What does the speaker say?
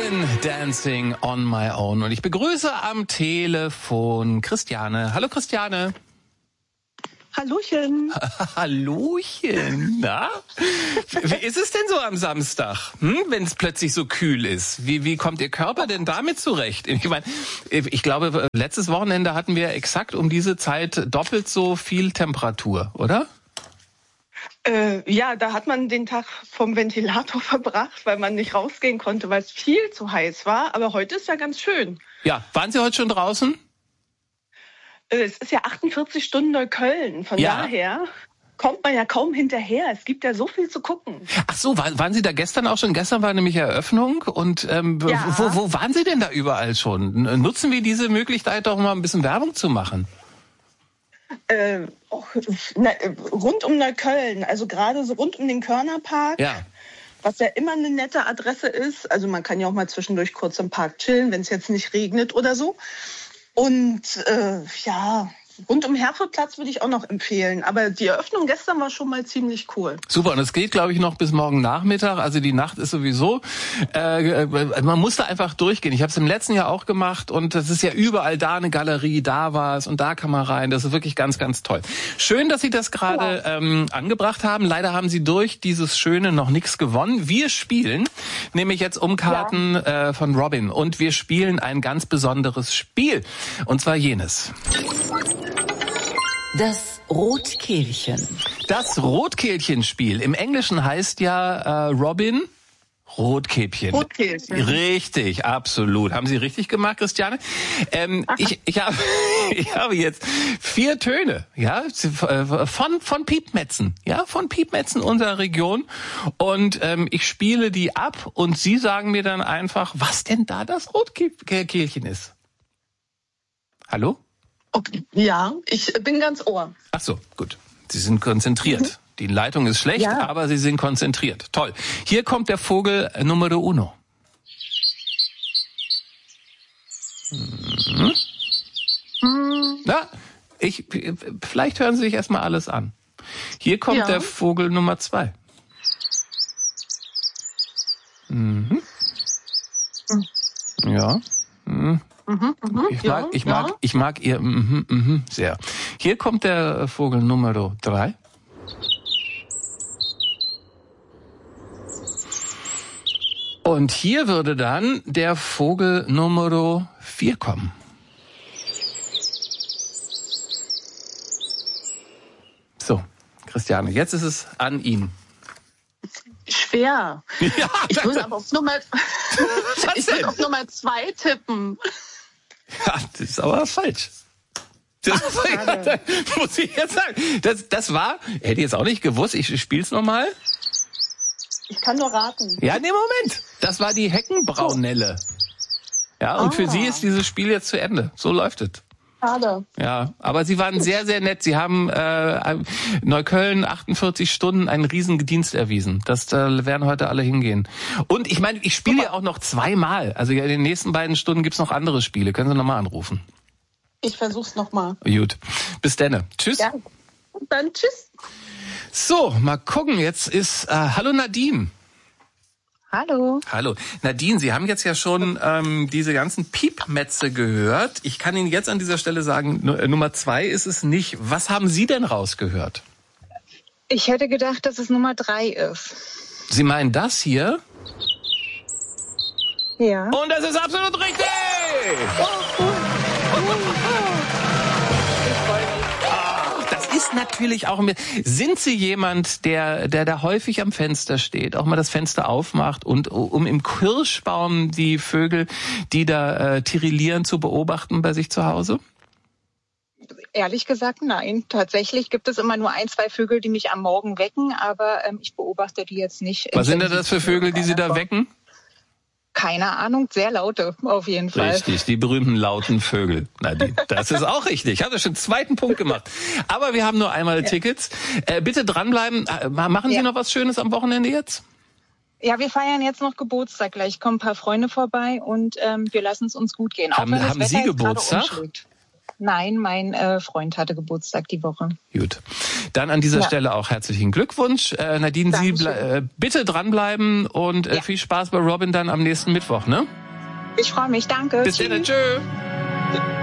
Robin, Dancing on My Own. Und ich begrüße am Telefon Christiane. Hallo Christiane. Hallöchen. Hallöchen, na? Wie ist es denn so am Samstag, wenn es plötzlich so kühl ist? Wie kommt Ihr Körper denn damit zurecht? Ich meine, ich glaube, letztes Wochenende hatten wir exakt um diese Zeit doppelt so viel Temperatur, oder? Ja, da hat man den Tag vom Ventilator verbracht, weil man nicht rausgehen konnte, weil es viel zu heiß war. Aber heute ist ja ganz schön. Ja, waren Sie heute schon draußen? Es ist ja 48 Stunden Neukölln. Von daher kommt man ja kaum hinterher. Es gibt ja so viel zu gucken. Ach so, waren Sie da gestern auch schon? Gestern war nämlich Eröffnung. Und wo waren Sie denn da überall schon? Nutzen wir diese Möglichkeit doch mal ein bisschen Werbung zu machen? Rund um Neukölln, also gerade so rund um den Körnerpark, was ja immer eine nette Adresse ist. Also man kann ja auch mal zwischendurch kurz im Park chillen, wenn es jetzt nicht regnet oder so. Und rund um Herfordplatz würde ich auch noch empfehlen. Aber die Eröffnung gestern war schon mal ziemlich cool. Super, und es geht, glaube ich, noch bis morgen Nachmittag. Also die Nacht ist sowieso, man muss da einfach durchgehen. Ich habe es im letzten Jahr auch gemacht und es ist ja überall da eine Galerie, da war es und da kann man rein. Das ist wirklich ganz, ganz toll. Schön, dass Sie das gerade angebracht haben. Leider haben Sie durch dieses Schöne noch nichts gewonnen. Wir spielen nämlich jetzt um Karten von Robin und wir spielen ein ganz besonderes Spiel. Und zwar jenes. Das Rotkehlchen. Das Rotkehlchen-Spiel. Im Englischen heißt ja Robin Rotkäppchen. Rotkehlchen. Richtig, absolut. Haben Sie richtig gemacht, Christiane? Ich habe jetzt 4 Töne, von Piepmetzen, von Piepmetzen unserer Region. Und ich spiele die ab und Sie sagen mir dann einfach, was denn da das Rotkehlchen ist. Hallo? Okay. Ja, ich bin ganz Ohr. Ach so, gut. Sie sind konzentriert. Die Leitung ist schlecht, aber Sie sind konzentriert. Toll. Hier kommt der Vogel Numero uno. Na, vielleicht hören Sie sich erstmal alles an. Hier kommt der Vogel Nummer 2. Ja. Ich mag Ihr sehr. Hier kommt der Vogel Nummer 3. Und hier würde dann der Vogel Nummer 4 kommen. So, Christiane, jetzt ist es an Ihnen. Schwer. Ja, ich würde aber auf Nummer 2 tippen. Ja, das ist aber falsch. Das muss ich jetzt sagen. Das war, hätte ich jetzt auch nicht gewusst, ich spiel's nochmal. Ich kann nur raten. Ja, nee, Moment. Das war die Heckenbraunelle. Ja, und für Sie ist dieses Spiel jetzt zu Ende. So läuft es. Schade. Ja, aber Sie waren sehr, sehr nett. Sie haben Neukölln 48 Stunden einen riesen Dienst erwiesen. Da werden heute alle hingehen. Und ich meine, ich spiele ja auch noch 2-mal. Also in den nächsten beiden Stunden gibt's noch andere Spiele. Können Sie nochmal anrufen? Ich versuch's nochmal. Gut. Bis dann. Tschüss. Ja. Und dann tschüss. So, mal gucken. Jetzt ist hallo Nadine. Hallo. Hallo. Nadine, Sie haben jetzt ja schon diese ganzen Piepmetze gehört. Ich kann Ihnen jetzt an dieser Stelle sagen, Nummer 2 ist es nicht. Was haben Sie denn rausgehört? Ich hätte gedacht, dass es Nummer 3 ist. Sie meinen das hier? Ja. Und das ist absolut richtig! Oh, cool. Ist natürlich auch. Sind Sie jemand, der da häufig am Fenster steht, auch mal das Fenster aufmacht und um im Kirschbaum die Vögel, die da tirillieren, zu beobachten bei sich zu Hause? Ehrlich gesagt, nein. Tatsächlich gibt es immer nur 1, 2 Vögel, die mich am Morgen wecken, aber ich beobachte die jetzt nicht. Was sind denn das für Vögel, die Sie da wecken? Keine Ahnung, sehr laute auf jeden Fall. Richtig, die berühmten lauten Vögel. Nadine, das ist auch richtig. Ich habe schon 2. Punkt gemacht. Aber wir haben nur einmal Tickets. Bitte dranbleiben. Machen Sie noch was Schönes am Wochenende jetzt? Ja, wir feiern jetzt noch Geburtstag. Gleich kommen ein paar Freunde vorbei und wir lassen es uns gut gehen. Haben Sie Geburtstag? Nein, mein Freund hatte Geburtstag die Woche. Gut. Dann an dieser Stelle auch herzlichen Glückwunsch. Nadine, Sie bitte dranbleiben und viel Spaß bei Robin dann am nächsten Mittwoch, ne? Ich freue mich, danke. Bis dann, tschö.